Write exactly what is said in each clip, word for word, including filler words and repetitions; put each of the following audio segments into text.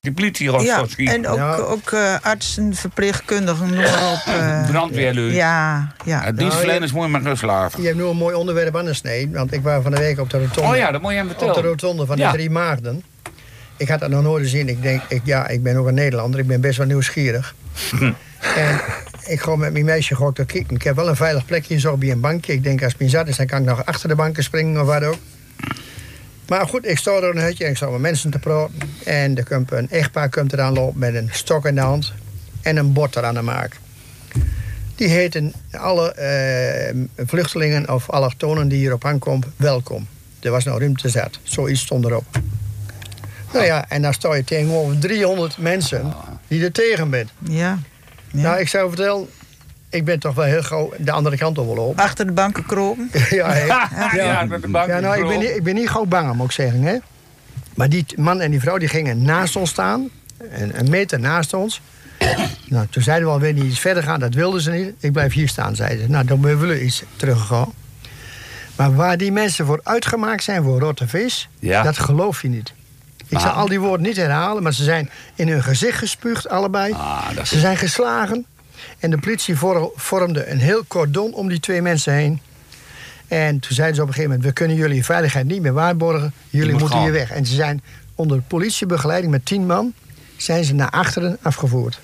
Die politie gaat Ja, zo schieten. en ook, Ja. ook uh, artsen, verpleegkundigen, noem maar op. Uh, Brandweerlui. Ja, ja. Ja, dienstverleners moet je maar rust laten. Je hebt nu een mooi onderwerp aan de snee. Want ik was van de week op de rotonde. Oh ja, dat moet je hem vertellen. Op de rotonde van Ja. de Drie Maagden. Ik had dat nog nooit gezien. Ik denk, ik, ja, ik ben ook een Nederlander. Ik ben best wel nieuwsgierig. En ik ga met mijn meisje ga ik daar kijken. Ik heb wel een veilig plekje zo bij een bankje. Ik denk, als het me zat is, dan kan ik nog achter de banken springen of wat ook. Maar goed, ik sta er een hutje en ik sta met mensen te praten. En er komt een echtpaar komt eraan lopen met een stok in de hand. En een bord eraan te maken. Die heten alle uh, vluchtelingen of allochtonen die hierop aankomen, welkom. Er was nou ruimte zat. Zoiets stond erop. Nou ja, en dan sta je tegenover driehonderd mensen die er tegen bent. Ja. Ja. Nou, ik zou vertellen, ik ben toch wel heel gauw de andere kant op wel op. Achter de banken kropen. ja, hè? Ja, ja, met de bank. Ja, nou, ik ben, niet, ik ben niet gauw bang, moet ik zeggen. Hè? Maar die man en die vrouw die gingen naast ons staan. Een, een meter naast ons. Nou, toen zeiden we alweer niet iets verder gaan. Dat wilden ze niet. Ik blijf hier staan, zeiden ze. Nou, dan willen we iets teruggegaan. Maar waar die mensen voor uitgemaakt zijn voor rotte vis... Ja. dat geloof je niet. Ik Maar- zal al die woorden niet herhalen... maar ze zijn in hun gezicht gespuugd, allebei. Ah, dat is- Ze zijn geslagen. En de politie vor- vormde een heel cordon om die twee mensen heen. En toen zeiden ze op een gegeven moment... we kunnen jullie veiligheid niet meer waarborgen. Jullie moet moeten gaan. hier weg. En ze zijn onder politiebegeleiding met tien man... zijn ze naar achteren afgevoerd.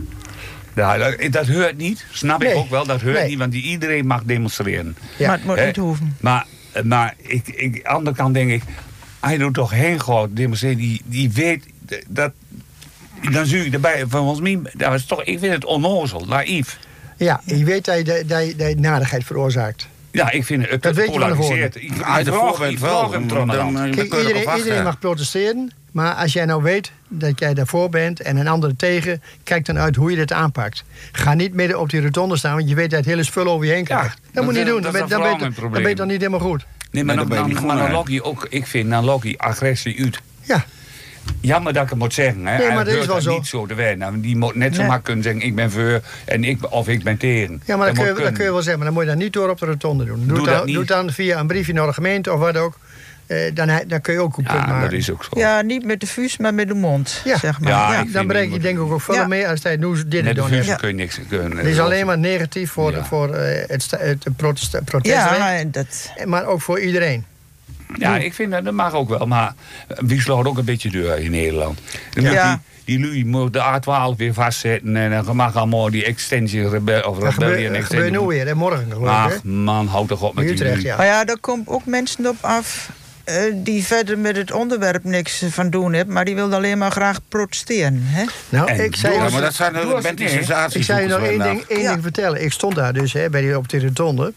Ja, dat, dat hoort niet, snap Nee. ik ook wel. Dat hoort Nee. niet, want die, iedereen mag demonstreren. Ja. Maar het moet Hè? niet hoeven. Maar, maar ik, ik, aan de andere kant denk ik... hij doet toch heen gaat demonstreren, die, die weet dat... dan zie ik erbij, volgens mij, dat is toch, ik vind het onnozel, naïef. Ja, je weet dat je, dat je, dat je nadigheid veroorzaakt. Ja, ik vind het, Dat het weet je van polariseert. tevoren. Ik, Ah, ik de vraag- voorbeeld ik wel, vraag hem dan- erom dan- aan. dan- Kijk, kun je erop iedereen, wachten. iedereen mag protesteren. Maar als jij nou weet dat jij daarvoor bent en een ander tegen... kijk dan uit hoe je dit aanpakt. Ga niet midden op die rotonde staan, want je weet dat het hele spul over je heen krijgt. dat, dat moet je is- niet doen, dat dan is ben, dan dan, vooral ben, je- mijn dan ben probleem. je dan niet helemaal goed. Nee, maar Nee, dan, dan ben je dan, niet maar goed, dan hè. lok je ook, ik vind, dan lok je agressie uit. Ja, Jammer dat ik het moet zeggen. Hè. Nee, maar Hij dat is hoort wel zo. niet zo te werken. Nou, die moet net zo Nee. makkelijk kunnen zeggen, ik ben voor en ik, of ik ben tegen. ja maar dat kun, je, moet dat kun je wel zeggen. Maar dan moet je dat niet door op de rotonde doen. Doe, Doe het dat dan, niet. doe het dan via een briefje naar de gemeente of wat ook. Eh, dan, dan kun je ook een punt Ja, maken. dat is ook zo. Ja, niet met de vuist, maar met de mond. Ja. Zeg maar. Ja, Ja. ik- Dan bereik je moet- denk ik ook veel Ja. meer als hij nu dit Net de doen vuur heeft. kun je niks kunnen. Het is alleen maar negatief voor, Ja. voor eh, het, sta- het protest, protestrecht. Ja, en dat... Maar ook voor iedereen. Ja, ik vind dat, dat mag ook wel. Maar wie slaat ook een beetje deur in Nederland? Dan moet Ja. Die, die lui moet de A twaalf weer vastzetten. En dan mag allemaal die extensie rebe of Dat rebellion gebeurt, dat gebeurt extensie. nu weer, hè? Morgen geloof ik. Ach hè? man, houd toch op met In die Utrecht, lui. ja. Maar ja, daar komen ook mensen op af... eh, die verder met het onderwerp niks van doen hebben... maar die wilden alleen maar graag protesteren. Hè? Nou, En ik zei, door- Ja, maar dat zijn Doe de als bent die het niet, hè? sensaties. ik zei je nog één ding, één Ja. ding vertellen. Ik stond daar dus hè, bij die, op de rotonde.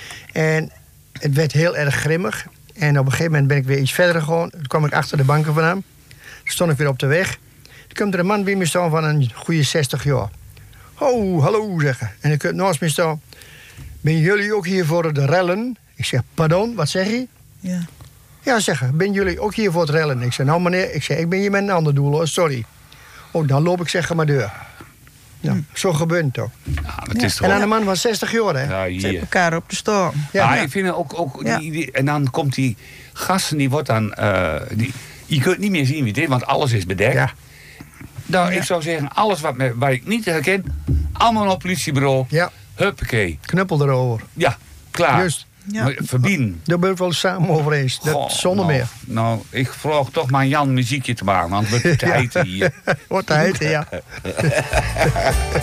En het werd heel erg grimmig. En op een gegeven moment ben ik weer iets verder gegaan. Toen kwam ik achter de banken van hem. Toen stond ik weer op de weg. Toen komt er een man bij me staan van een goede zestig jaar. Ho, hallo zeggen. En ik naast me staan. Ben jullie ook hier voor de rellen? Ik zeg, pardon, wat zeg je? Ja. Ja, zeggen, ben jullie ook hier voor het rellen? Ik zeg, nou meneer, ik, zeg, ik ben hier met een ander doel, hoor, sorry. Oh, dan loop ik zeg maar deur. Ja, zo gebeurt het toch. Ja, het is toch En aan ook- een man van zestig jaar, hè? Ja, Zet hier. elkaar op de storm. Ja, maar ja. ik vind het ook... ook Ja. die, die- en dan komt die gasten, die wordt dan... eh, die, je kunt niet meer zien wie het is, want alles is bedekt. Ja. Nou, ik zou zeggen, alles wat, me, waar ik niet herken... allemaal op het politiebureau. Ja, Huppakee. knuppel erover. Ja, klaar. Juist, Ja. Maar verbieden. daar ben ik wel samen over eens. Dat Goh, zonder nou, meer. Nou, ik vraag toch maar Jan muziekje te maken, want we tijd hier. Wat tijd, ja.